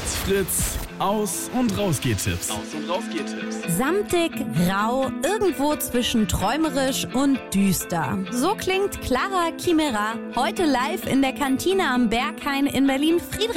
Fritz, Aus- und Rausgehtipps. Samtig, rau, irgendwo zwischen träumerisch und düster. So klingt Clara Chimera heute live in der Kantine am Berghain in Berlin-Friedrichshain.